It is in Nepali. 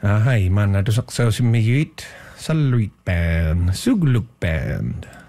Hai, man natusok sa simiyit sa luit pan, sugluk band.